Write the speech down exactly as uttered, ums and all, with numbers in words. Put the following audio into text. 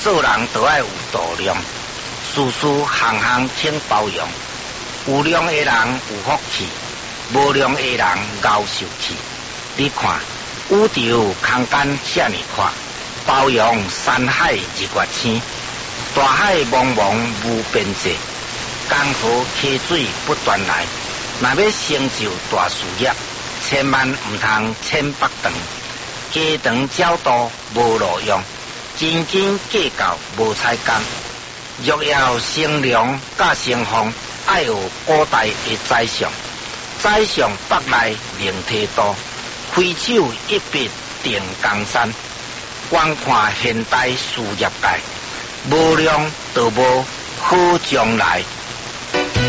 做人都爱有度量，事事行行请包容。有量的人有福气，无量的人熬受气。你看，宇宙空间遐尼宽，包容山海日月星，大海茫茫无边际，江河溪水不断来。若要成就大事业，千万唔通千百长，家长教导无路用，斤斤计较无彩工。若要成良甲成凤，爱有古代的宰相，宰相北来另提刀，挥手一笔定江山。观看现代事业界，无量就无好将来。